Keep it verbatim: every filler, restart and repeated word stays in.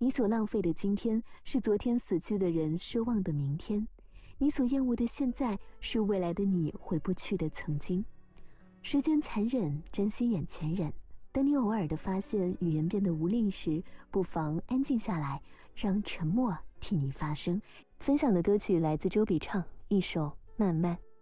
你所浪费的今天，是昨天死去的人奢望的明天；你所厌恶的现在，是未来的你回不去的曾经。时间残忍，珍惜眼前人。等你偶尔的发现语言变得无力时，不妨安静下来，让沉默替你发声。分享的歌曲来自周笔畅，一首《慢慢》。